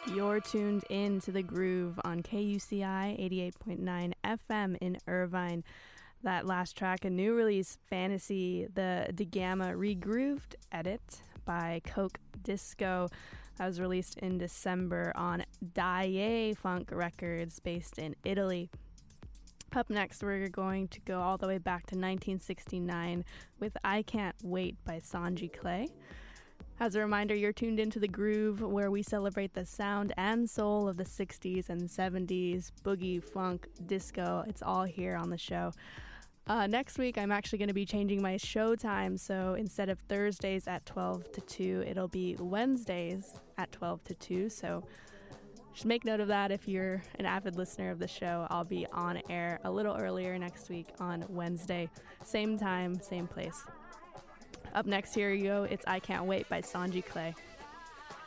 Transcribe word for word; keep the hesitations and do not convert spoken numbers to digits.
You're tuned in to The Groove on K U C I eighty-eight point nine F M in Irvine. That last track, a new release, Fantasy, the DeGamma Regrooved edit by Coke Disco. That was released in December on Daye Funk Records, based in Italy. Up next, we're going to go all the way back to nineteen sixty-nine with I Can't Wait by Sanji Clay. As a reminder, you're tuned into The Groove, where we celebrate the sound and soul of the sixties and seventies, boogie, funk, disco. It's all here on the show. Uh, next week, I'm actually going to be changing my show time, so instead of Thursdays at twelve to two, it'll be Wednesdays at twelve to two, so just make note of that if you're an avid listener of the show. I'll be on air a little earlier next week on Wednesday. Same time, same place. Up next, here you go. It's I Can't Wait by Sanji Clay.